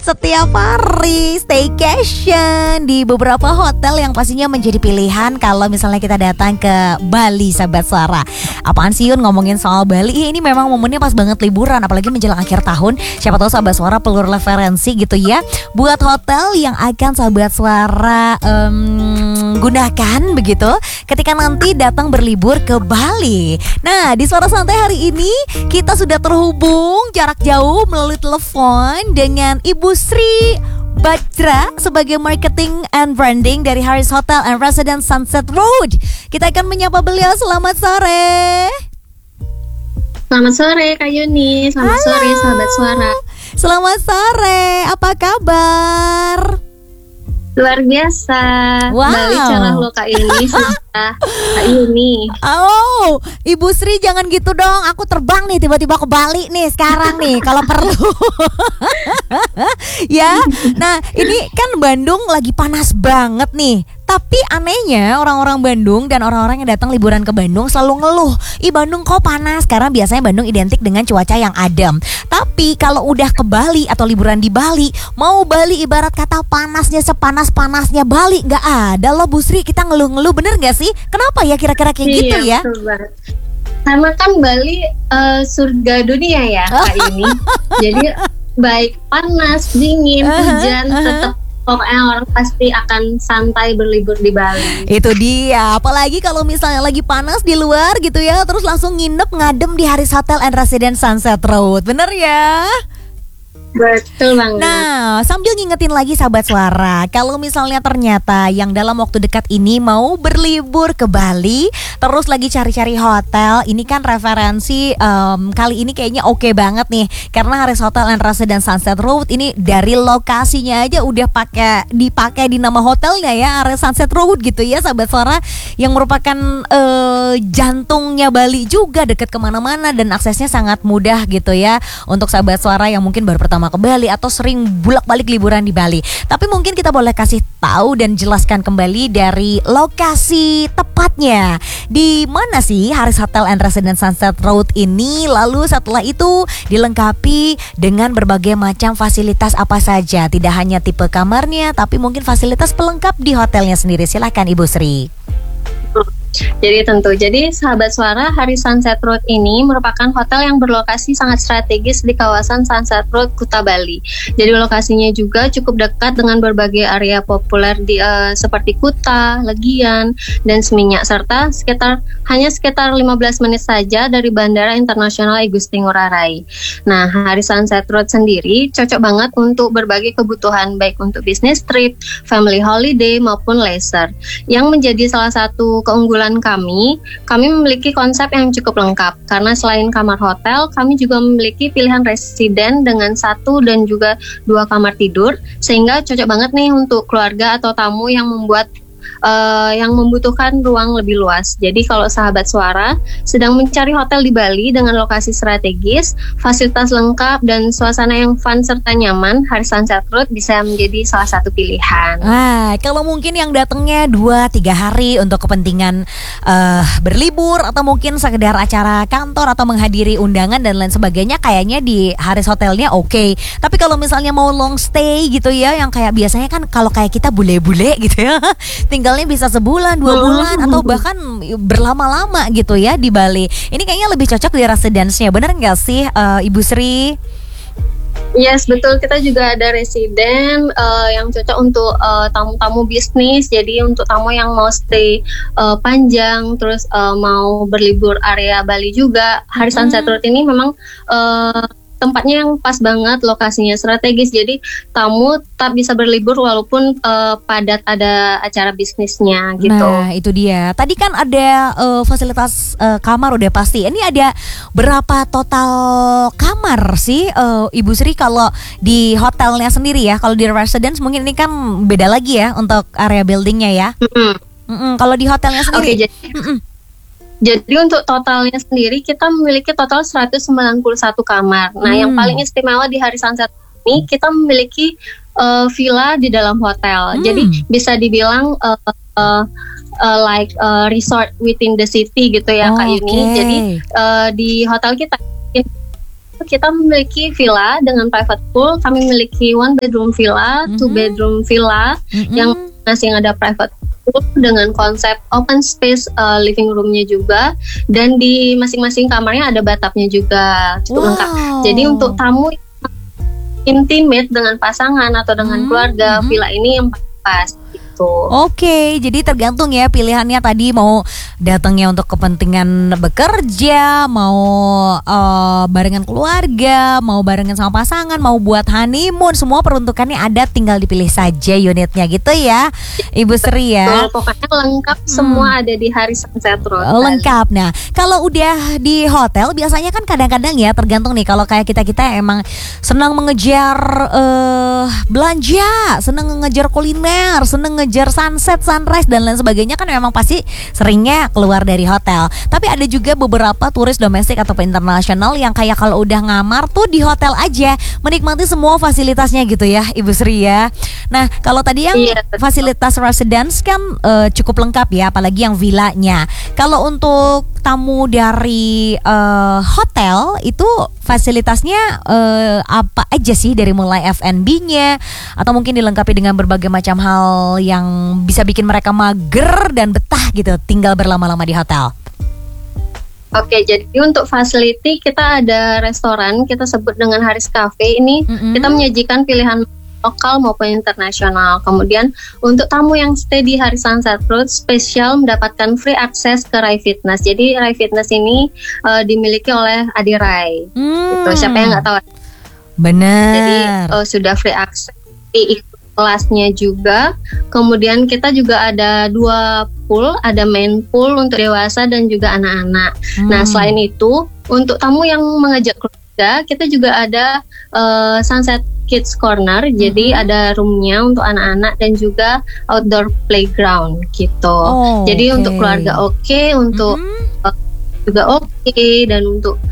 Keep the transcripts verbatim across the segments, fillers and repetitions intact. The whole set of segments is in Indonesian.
setiap hari staycation di beberapa hotel yang pastinya menjadi pilihan kalau misalnya kita datang ke Bali, sahabat suara. Apaan sih Yun ngomongin soal Bali? Ini memang momennya pas banget liburan, apalagi menjelang akhir tahun. Siapa tahu sahabat suara perlu referensi gitu ya buat hotel yang akan sahabat suara um, gunakan begitu ketika nanti datang berlibur ke Bali. Nah, di Suara Santai hari ini kita sudah terhubung jarak jauh melalui telepon dengan Ibu Sri Bajra sebagai Marketing and Branding dari Harris Hotel and Residence Sunset Road. Kita akan menyapa beliau. Selamat sore. Selamat sore Kak Yuni. Selamat Halo. sore sahabat suara. Selamat sore. Apa kabar? Luar biasa. Wow. Bali cerah loh Kak Yuni. Sudah Kak Yuni. Oh, Ibu Sri jangan gitu dong. Aku terbang nih tiba-tiba ke Bali nih sekarang nih kalau perlu. Ya. Nah, ini kan Bandung lagi panas banget nih. Tapi anehnya orang-orang Bandung dan orang-orang yang datang liburan ke Bandung selalu ngeluh, ih Bandung kok panas, karena biasanya Bandung identik dengan cuaca yang adem. Tapi kalau udah ke Bali atau liburan di Bali, mau Bali ibarat kata panasnya sepanas-panasnya Bali, gak ada loh Bu Sri, kita ngeluh-ngeluh, bener gak sih? Kenapa ya kira-kira kayak iya, gitu ya? Karena kan Bali uh, surga dunia ya Kak ini. Jadi baik panas, dingin, hujan, tetap pokoknya orang pasti akan santai berlibur di Bali. Itu dia, apalagi kalau misalnya lagi panas di luar gitu ya, terus langsung nginep ngadem di Harris Hotel and Residence Sunset Road. Bener ya? Betul banget. Nah, sambil ngingetin lagi sahabat suara, kalau misalnya ternyata yang dalam waktu dekat ini mau berlibur ke Bali, terus lagi cari-cari hotel, ini kan referensi um, kali ini kayaknya oke okay banget nih, karena Harris Hotel and Residence Sunset Road ini dari lokasinya aja udah pakai dipakai di nama hotelnya ya, Harris Sunset Road gitu ya sahabat suara, yang merupakan uh, jantungnya Bali juga, dekat kemana-mana dan aksesnya sangat mudah gitu ya untuk sahabat suara yang mungkin baru pertama ke Bali atau sering bolak-balik liburan di Bali. Tapi mungkin kita boleh kasih tahu dan jelaskan kembali dari lokasi tepatnya. Di mana sih Harris Hotel and Residence Sunset Road ini? Lalu setelah itu dilengkapi dengan berbagai macam fasilitas apa saja. Tidak hanya tipe kamarnya, tapi mungkin fasilitas pelengkap di hotelnya sendiri. Silakan Ibu Sri. Jadi tentu, jadi sahabat suara, Harris Sunset Road ini merupakan hotel yang berlokasi sangat strategis di kawasan Sunset Road, Kuta Bali. Jadi lokasinya juga cukup dekat dengan berbagai area populer di uh, seperti Kuta, Legian, dan Seminyak, serta sekitar hanya sekitar lima belas menit saja dari Bandara Internasional I Gusti Ngurah Rai. Nah, Harris Sunset Road sendiri cocok banget untuk berbagai kebutuhan, baik untuk bisnis trip, family holiday maupun leisure. Yang menjadi salah satu keunggulan kami, kami memiliki konsep yang cukup lengkap karena selain kamar hotel, kami juga memiliki pilihan residen dengan satu dan juga dua kamar tidur, sehingga cocok banget nih untuk keluarga atau tamu yang membuat Uh, yang membutuhkan ruang lebih luas. Jadi kalau sahabat suara sedang mencari hotel di Bali dengan lokasi strategis, fasilitas lengkap dan suasana yang fun serta nyaman, Harris Sunset Road bisa menjadi salah satu pilihan. Ah, kalau mungkin yang datangnya dua tiga hari untuk kepentingan uh, berlibur atau mungkin sekedar acara kantor atau menghadiri undangan dan lain sebagainya, kayaknya di Harris Hotelnya oke. Okay. Tapi kalau misalnya mau long stay gitu ya, yang kayak biasanya kan kalau kayak kita bule-bule gitu ya, tinggalnya bisa sebulan, dua bulan atau bahkan berlama-lama gitu ya di Bali. Ini kayaknya lebih cocok di residence-nya, bener nggak sih uh, Ibu Sri? Yes, betul. Kita juga ada residen uh, yang cocok untuk uh, tamu-tamu bisnis. Jadi untuk tamu yang mau stay uh, panjang, terus uh, mau berlibur area Bali juga, Harris Sunset Road ini memang uh, tempatnya yang pas banget, lokasinya strategis. Jadi tamu tetap bisa berlibur walaupun uh, padat ada acara bisnisnya gitu. Nah itu dia. Tadi kan ada uh, fasilitas uh, kamar udah pasti. Ini ada berapa total kamar sih uh, Ibu Sri kalau di hotelnya sendiri ya? Kalau di residence mungkin ini kan beda lagi ya untuk area buildingnya ya. Mm-mm. Mm-mm. Kalau di hotelnya sendiri. Oke, jadi Mm-mm. Jadi untuk totalnya sendiri kita memiliki total seratus sembilan puluh satu kamar. Nah, hmm. yang paling istimewa di Harris Sunset ini kita memiliki uh, villa di dalam hotel. Hmm. Jadi bisa dibilang uh, uh, uh, like uh, resort within the city gitu ya, oh, Kak Yuni. Okay. Jadi uh, di hotel kita kita memiliki villa dengan private pool. Kami memiliki one bedroom villa, mm-hmm. two bedroom villa mm-hmm. yang masih ada private pool dengan konsep open space uh, living roomnya juga, dan di masing-masing kamarnya ada bathtubnya juga, cukup wow. lengkap. Jadi untuk tamu intimate dengan pasangan atau dengan hmm. keluarga, hmm. villa ini yang pas gitu. Oke, jadi tergantung ya pilihannya tadi, mau datangnya untuk kepentingan bekerja, mau uh, barengan keluarga, mau barengan sama pasangan, mau buat honeymoon, semua peruntukannya ada, tinggal dipilih saja unitnya gitu ya, Ibu Sri ya. Betul, pokoknya lengkap hmm. semua ada di Hari Sunset Road. Lengkap. Nah, kalau udah di hotel biasanya kan kadang-kadang ya tergantung nih, kalau kayak kita-kita emang senang mengejar uh, belanja, senang mengejar kuliner, senang ngejar sunset, sunrise dan lain sebagainya, kan memang pasti seringnya keluar dari hotel. Tapi ada juga beberapa turis domestik ataupun internasional yang kayak kalau udah ngamar tuh di hotel aja, menikmati semua fasilitasnya gitu ya, Ibu Sri ya. Nah, kalau tadi yang iya, fasilitas residence kan uh, cukup lengkap ya, apalagi yang villanya. Kalau untuk tamu dari uh, hotel itu fasilitasnya uh, apa aja sih, dari mulai F and B-nya atau mungkin dilengkapi dengan berbagai macam hal yang bisa bikin mereka mager dan betah gitu tinggal berlama-lama di hotel. Oke, jadi untuk facility kita ada restoran, kita sebut dengan Haris Cafe ini, mm-hmm. kita menyajikan pilihan lokal maupun internasional. Kemudian untuk tamu yang stay di Hari Sunset Road spesial mendapatkan free akses ke Rai Fitness. Jadi Rai Fitness ini uh, dimiliki oleh Adi Rai. Hmm. Gitu. Siapa yang nggak tahu? Benar. Jadi uh, sudah free akses di kelasnya juga. Kemudian kita juga ada dua pool, ada main pool untuk dewasa dan juga anak-anak. Hmm. Nah, selain itu untuk tamu yang mengajak keluarga, kita juga ada uh, Sunset Kids Corner, mm-hmm. jadi ada roomnya untuk anak-anak dan juga outdoor playground gitu. Oh, jadi okay. untuk keluarga oke, okay, untuk mm-hmm. uh, juga oke, okay, dan untuk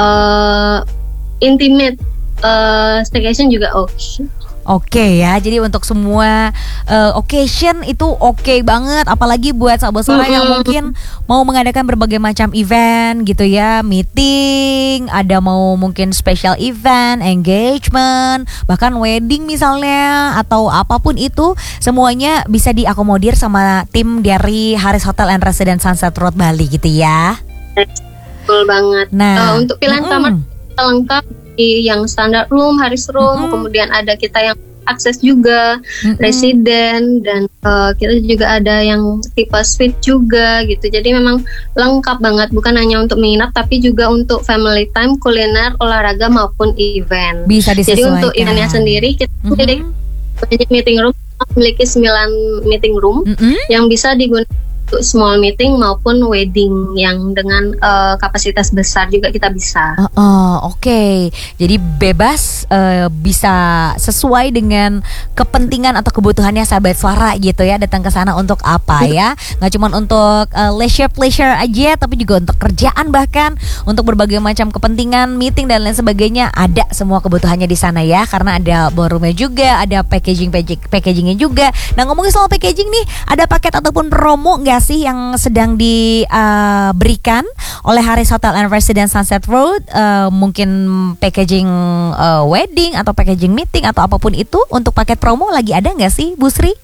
uh, intimate uh, staycation juga oke. Okay. Oke okay ya, jadi untuk semua uh, occasion itu oke okay banget, apalagi buat sahabat Suara yang mungkin mau mengadakan berbagai macam event gitu ya, meeting, ada mau mungkin special event, engagement, bahkan wedding misalnya atau apapun itu, semuanya bisa diakomodir sama tim dari Haris Hotel and Residence Sunset Road Bali gitu ya. Betul banget. Nah, uh, untuk pilihan mm-hmm. kamar lengkap, yang standard room, Haris room, mm-hmm. kemudian ada kita yang akses juga, mm-hmm. residen, dan uh, kita juga ada yang tipe suite juga gitu. Jadi memang lengkap banget, bukan hanya untuk menginap tapi juga untuk family time, kuliner, olahraga maupun event. Bisa disesuaikan. Jadi untuk eventnya sendiri kita mm-hmm. memiliki meeting room, memiliki sembilan meeting room mm-hmm. yang bisa digunakan untuk small meeting maupun wedding yang dengan uh, kapasitas besar juga kita bisa. Uh, uh, Oke, okay. Jadi bebas uh, bisa sesuai dengan kepentingan atau kebutuhannya sahabat Suara gitu ya, datang ke sana untuk apa ya? Nggak cuma untuk uh, leisure pleasure aja, tapi juga untuk kerjaan, bahkan untuk berbagai macam kepentingan, meeting dan lain sebagainya, ada semua kebutuhannya di sana ya, karena ada ballroomnya juga, ada packaging packagingnya juga. Nah, ngomongin soal packaging nih, ada paket ataupun promo nggak sih yang sedang diberikan uh, oleh Haris Hotel and Residence Sunset Road, uh, mungkin packaging uh, wedding atau packaging meeting atau apapun itu, untuk paket promo lagi ada nggak sih, Bu Sri?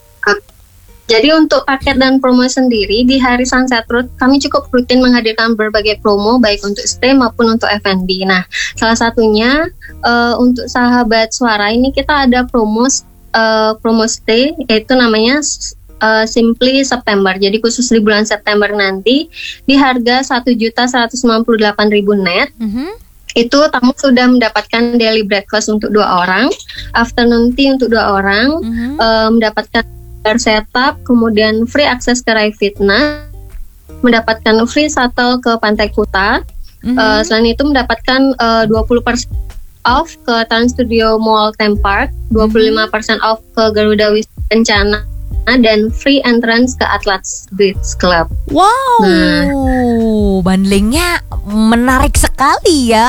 Jadi untuk paket dan promo sendiri di Haris Sunset Road kami cukup rutin menghadirkan berbagai promo baik untuk stay maupun untuk F and B. Nah, salah satunya uh, untuk sahabat Suara ini kita ada promo uh, promo stay, yaitu namanya Uh, Simply September. Jadi khusus di bulan September nanti di harga satu juta seratus sembilan puluh delapan ribu net. Mm-hmm. Itu tamu sudah mendapatkan daily breakfast untuk dua orang, afternoon tea untuk dua orang, mm-hmm. uh, mendapatkan bar setup, kemudian free akses ke Rai Fitness, mendapatkan free shuttle ke Pantai Kuta. Mm-hmm. Uh, selain itu mendapatkan uh, dua puluh persen off ke Trans Studio Mall Theme Park, dua puluh lima persen off ke Garuda Wisata Kencana, dan free entrance ke Atlas Beach Club. Wow, nah, bundlingnya menarik sekali ya.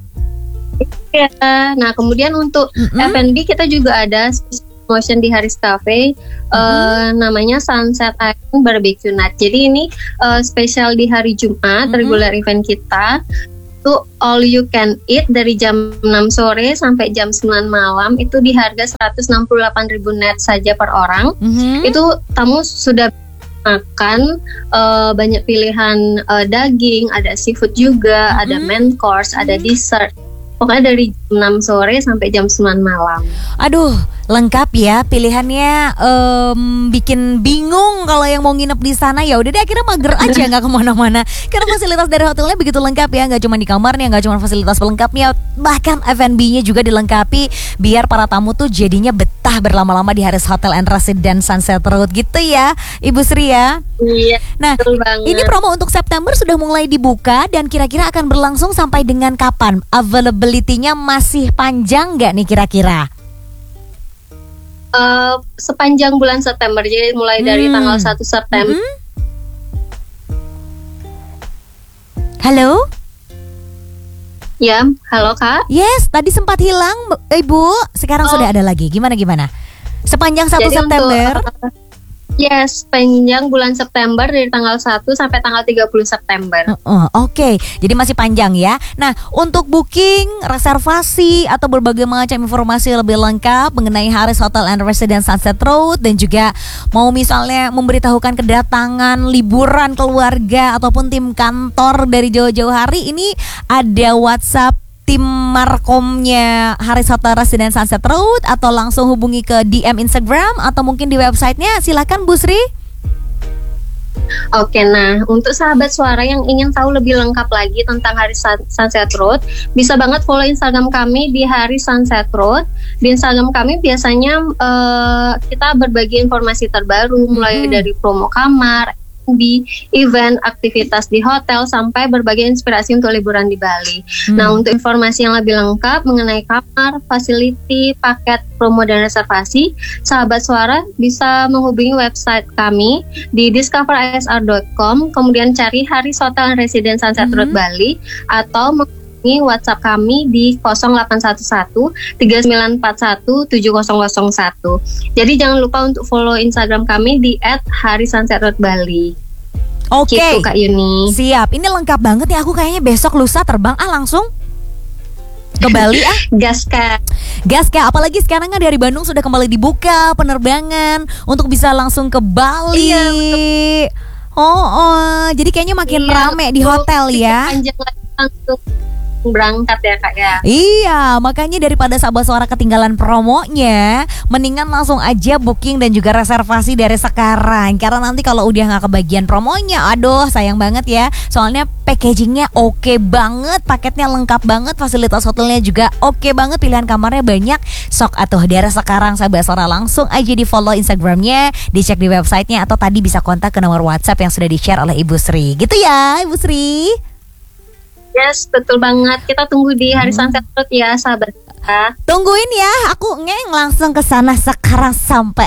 Ya, nah kemudian untuk mm-hmm. F and B kita juga ada promotion di Haris Cafe, mm-hmm. uh, namanya Sunset Island Barbecue Night. Jadi ini uh, spesial di hari Jumat, mm-hmm. regular event kita. itu all you can eat dari jam enam sore sampai jam sembilan malam itu di harga seratus enam puluh delapan ribu net saja per orang. Mm-hmm. Itu tamu sudah makan uh, banyak pilihan uh, daging, ada seafood juga, mm-hmm. ada main course, ada dessert. Pokoknya dari jam enam sore sampai jam sembilan malam. Aduh, lengkap ya pilihannya, um, bikin bingung kalau yang mau nginep di sana. Ya udah deh, akhirnya mager aja nggak kemana-mana. Karena fasilitas dari hotelnya begitu lengkap ya, nggak cuma di kamarnya, nggak cuma fasilitas pelengkapnya, bahkan F and B-nya juga dilengkapi biar para tamu tuh jadinya betah berlama-lama di Harris Hotel and Residence Sunset Road gitu ya, Ibu Sri ya. Iya. Nah, ini promo untuk September sudah mulai dibuka dan kira-kira akan berlangsung sampai dengan kapan? Availability-nya masih panjang nggak nih kira-kira? Uh, sepanjang bulan September, jadi mulai hmm. dari tanggal satu September. Mm-hmm. Halo? Ya, halo Kak. Yes, tadi sempat hilang Ibu, sekarang oh. sudah ada lagi. Gimana-gimana? Sepanjang satu September? Untuk, uh, Yes, panjang bulan September dari tanggal satu sampai tanggal tiga puluh September. Uh, uh, Oke, okay. Jadi masih panjang ya. Nah, untuk booking, reservasi, atau berbagai macam informasi lebih lengkap mengenai Harris Hotel and Residence Sunset Road, dan juga mau misalnya memberitahukan kedatangan liburan keluarga ataupun tim kantor dari jauh-jauh hari, ini ada WhatsApp tim markomnya Harris Hotel Residence Sunset Road, atau langsung hubungi ke D M Instagram atau mungkin di websitenya. Silakan Bu Sri. Oke, nah untuk sahabat suara yang ingin tahu lebih lengkap lagi tentang Harris Sunset Road, bisa banget follow Instagram kami di Harris Sunset Road. Di Instagram kami biasanya uh, kita berbagi informasi terbaru, mulai hmm. dari promo kamar, di event, aktivitas di hotel, sampai berbagai inspirasi untuk liburan di Bali. Hmm. Nah, untuk informasi yang lebih lengkap mengenai kamar, facility, paket, promo, dan reservasi, sahabat suara bisa menghubungi website kami di discover i s r dot com, kemudian cari Harris Hotel and Residence Sunset Road hmm. Bali, atau menghubungi WhatsApp kami di nol delapan satu satu tiga sembilan empat satu tujuh nol nol satu. Jadi jangan lupa untuk follow Instagram kami di et harris sunset road bali. Oke, okay. Gitu, Kak Yuni. Siap, ini lengkap banget ya. Aku kayaknya besok lusa terbang ah langsung ke Bali ah. Gas Kak. Gas Kak, apalagi sekarang kan dari Bandung sudah kembali dibuka penerbangan untuk bisa langsung ke Bali. Iya, oh, oh, jadi kayaknya makin iya, rame di hotel ya. Panjang lagi langsung berangkat ya Kak ya. Iya, makanya daripada sahabat suara ketinggalan promonya, mendingan langsung aja booking dan juga reservasi dari sekarang. Karena nanti kalau udah nggak kebagian promonya, aduh sayang banget ya. Soalnya packagingnya oke banget, paketnya lengkap banget, fasilitas hotelnya juga oke banget, pilihan kamarnya banyak. Sok atuh dari sekarang sahabat suara langsung aja di follow Instagramnya, dicek di websitenya, atau tadi bisa kontak ke nomor WhatsApp yang sudah di share oleh Ibu Sri. Gitu ya Ibu Sri. Yes, betul banget. Kita tunggu di Harris Sunset Road ya, sahabat. Tungguin ya, aku ngeng langsung ke sana sekarang sampai.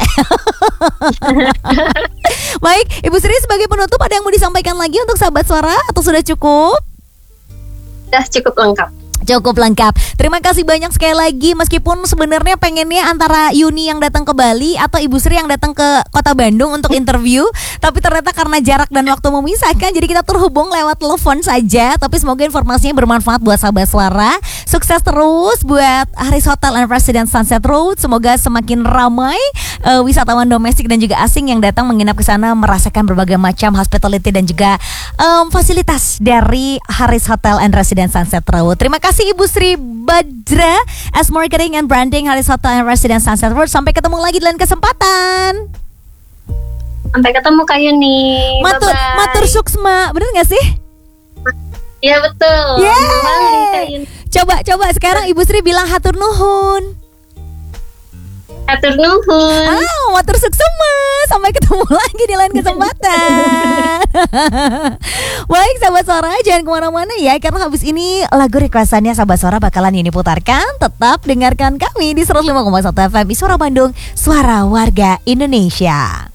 Baik, Ibu Sri sebagai penutup ada yang mau disampaikan lagi untuk sahabat suara atau sudah cukup? Sudah cukup lengkap. Cukup lengkap. Terima kasih banyak sekali lagi. Meskipun sebenarnya pengennya antara Yuni yang datang ke Bali atau Ibu Sri yang datang ke Kota Bandung untuk interview, tapi ternyata karena jarak dan waktu memisahkan, jadi kita terhubung lewat telepon saja. Tapi semoga informasinya bermanfaat buat sahabat suara. Sukses terus buat Harris Hotel and Residence Sunset Road. Semoga semakin ramai uh, wisatawan domestik dan juga asing yang datang menginap ke sana, merasakan berbagai macam hospitality dan juga um, fasilitas dari Harris Hotel and Residence Sunset Road. Terima kasih kasih Ibu Sri Badra as Marketing and Branding Harris Hotel and Residence Sunset Road. Sampai ketemu lagi di lain kesempatan. Sampai ketemu Kak Yuni. Matur, matur suksma. Bener gak sih? Iya betul. Yeay. Coba, coba sekarang Ibu Sri bilang hatur nuhun. Hatur nuhun. Ah, matur suksma. Sampai ketemu lagi di lain kesempatan. Baik sahabat suara, jangan kemana-mana ya, karena habis ini lagu requestannya sahabat suara bakalan ini putarkan. Tetap dengarkan kami di seratus lima koma satu F M Suara Bandung, Suara Warga Indonesia.